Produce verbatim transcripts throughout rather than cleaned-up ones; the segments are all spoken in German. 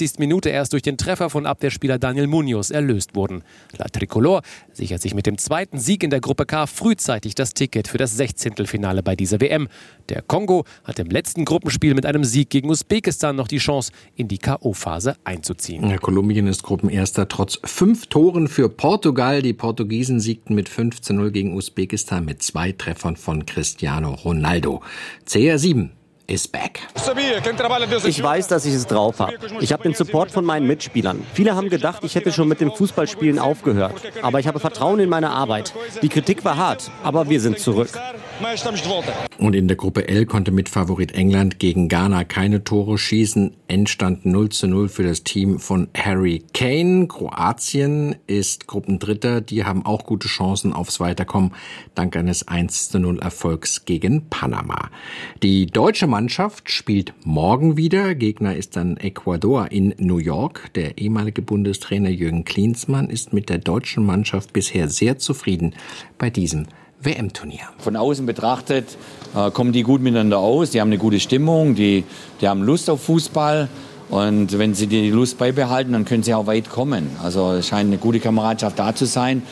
fünfundsiebzigsten Minute erst durch den Treffer von Abwehrspieler Daniel Munoz erlöst wurden. La Tricolore sichert sich mit dem zweiten Sieg in der Gruppe K frühzeitig das Ticket für das Sechzehntelfinale bei dieser W M. Der Kongo hat im letzten Gruppenspiel mit einem Sieg gegen Usbekistan noch die Chance, in die K O-Phase einzuziehen. Ja, Kolumbien ist Gruppenerster trotz fünf Toren für Portugal. Die Portugiesen siegten mit fünf zu null gegen Usbekistan mit zwei Treffern von Cristiano Ronaldo. C R sieben is back. Ich weiß, dass ich es drauf habe. Ich habe den Support von meinen Mitspielern. Viele haben gedacht, ich hätte schon mit dem Fußballspielen aufgehört. Aber ich habe Vertrauen in meine Arbeit. Die Kritik war hart, aber wir sind zurück. Und in der Gruppe L konnte Mitfavorit England gegen Ghana keine Tore schießen. Endstand null zu null für das Team von Harry Kane. Kroatien ist Gruppendritter. Die haben auch gute Chancen aufs Weiterkommen, dank eines eins zu null Erfolgs gegen Panama. Die deutsche Mannschaft spielt morgen wieder. Gegner ist dann Ecuador in New York. Der ehemalige Bundestrainer Jürgen Klinsmann ist mit der deutschen Mannschaft bisher sehr zufrieden bei diesem W M-Turnier. Von außen betrachtet äh, kommen die gut miteinander aus, die haben eine gute Stimmung, die, die haben Lust auf Fußball und wenn sie die Lust beibehalten, dann können sie auch weit kommen. Also es scheint eine gute Kameradschaft da zu sein.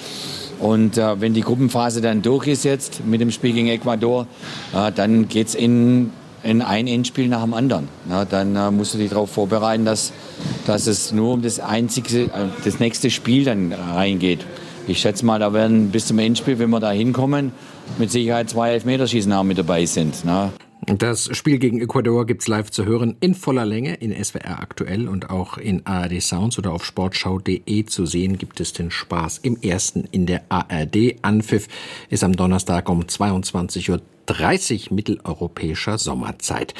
Und äh, wenn die Gruppenphase dann durch ist jetzt mit dem Spiel gegen Ecuador, äh, dann geht's in, in ein Endspiel nach dem anderen. Ja, dann äh, musst du dich darauf vorbereiten, dass, dass es nur um das einzige, äh, das nächste Spiel dann reingeht. Ich schätze mal, da werden bis zum Endspiel, wenn wir da hinkommen, mit Sicherheit zwei Elfmeterschießen auch mit dabei sind. Ne? Das Spiel gegen Ecuador gibt's live zu hören in voller Länge in S W R aktuell und auch in A R D Sounds oder auf sportschau punkt de zu sehen gibt es den Spaß im ersten in der A R D. Anpfiff ist am Donnerstag um zweiundzwanzig Uhr dreißig mitteleuropäischer Sommerzeit.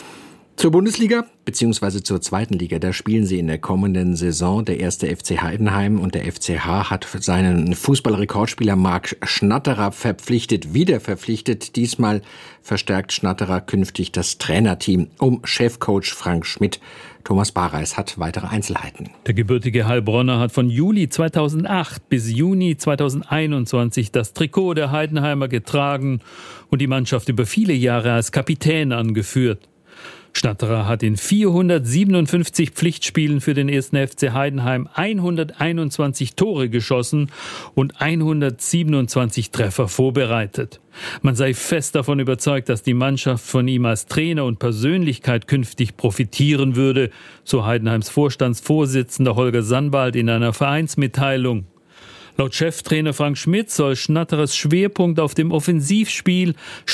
Zur Bundesliga bzw. zur zweiten Liga, da spielen sie in der kommenden Saison. Der erste F C Heidenheim und der F C H hat seinen Fußballrekordspieler Marc Schnatterer verpflichtet, wieder verpflichtet. Diesmal verstärkt Schnatterer künftig das Trainerteam um Chefcoach Frank Schmidt. Thomas Bareis hat weitere Einzelheiten. Der gebürtige Heilbronner hat von Juli zweitausendacht bis Juni zweitausendeinundzwanzig das Trikot der Heidenheimer getragen und die Mannschaft über viele Jahre als Kapitän angeführt. Schnatterer hat in vierhundertsiebenundfünfzig Pflichtspielen für den ersten F C Heidenheim hunderteinundzwanzig Tore geschossen und hundertsiebenundzwanzig Treffer vorbereitet. Man sei fest davon überzeugt, dass die Mannschaft von ihm als Trainer und Persönlichkeit künftig profitieren würde, so Heidenheims Vorstandsvorsitzender Holger Sandwald in einer Vereinsmitteilung. Laut Cheftrainer Frank Schmidt soll Schnatterers Schwerpunkt auf dem Offensivspiel,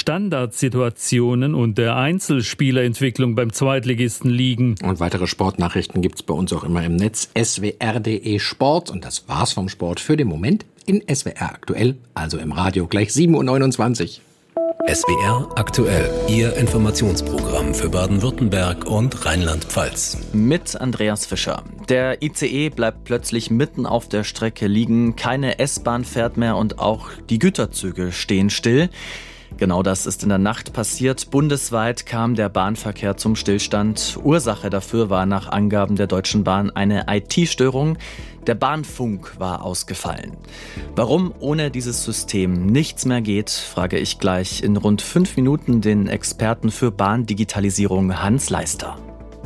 Standardsituationen und der Einzelspielerentwicklung beim Zweitligisten liegen. Und weitere Sportnachrichten gibt's bei uns auch immer im Netz. S W R punkt de Sport. Und das war's vom Sport für den Moment in S W R aktuell, also im Radio gleich sieben Uhr neunundzwanzig. S W R aktuell, Ihr Informationsprogramm für Baden-Württemberg und Rheinland-Pfalz. Mit Andreas Fischer. Der I C E bleibt plötzlich mitten auf der Strecke liegen. Keine S-Bahn fährt mehr und auch die Güterzüge stehen still. Genau das ist in der Nacht passiert. Bundesweit kam der Bahnverkehr zum Stillstand. Ursache dafür war nach Angaben der Deutschen Bahn eine I T-Störung. Der Bahnfunk war ausgefallen. Warum ohne dieses System nichts mehr geht, frage ich gleich in rund fünf Minuten den Experten für Bahndigitalisierung Hans Leister.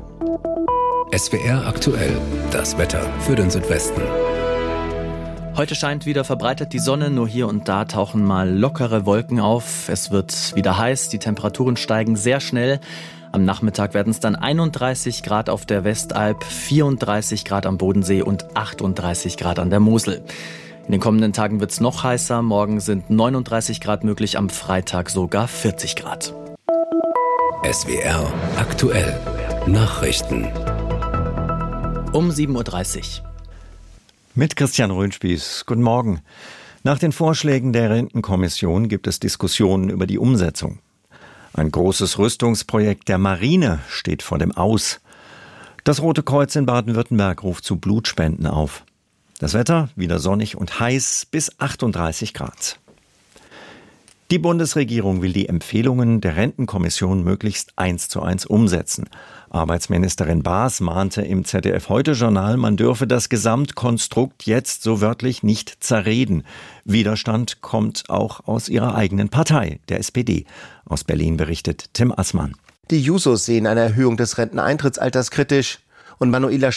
S W R aktuell, das Wetter für den Südwesten. Heute scheint wieder verbreitet die Sonne, nur hier und da tauchen mal lockere Wolken auf. Es wird wieder heiß, die Temperaturen steigen sehr schnell. Am Nachmittag werden es dann einunddreißig Grad auf der Westalb, vierunddreißig Grad am Bodensee und achtunddreißig Grad an der Mosel. In den kommenden Tagen wird es noch heißer. Morgen sind neununddreißig Grad möglich, am Freitag sogar vierzig Grad. S W R aktuell. Nachrichten. Um sieben Uhr dreißig. Mit Christian Röhnspieß. Guten Morgen. Nach den Vorschlägen der Rentenkommission gibt es Diskussionen über die Umsetzung. Ein großes Rüstungsprojekt der Marine steht vor dem Aus. Das Rote Kreuz in Baden-Württemberg ruft zu Blutspenden auf. Das Wetter wieder sonnig und heiß bis achtunddreißig Grad. Die Bundesregierung will die Empfehlungen der Rentenkommission möglichst eins zu eins umsetzen. Arbeitsministerin Baas mahnte im Z D F-Heute-Journal, man dürfe das Gesamtkonstrukt jetzt so wörtlich nicht zerreden. Widerstand kommt auch aus ihrer eigenen Partei, der S P D. Aus Berlin berichtet Tim Assmann. Die Jusos sehen eine Erhöhung des Renteneintrittsalters kritisch. Und Manuela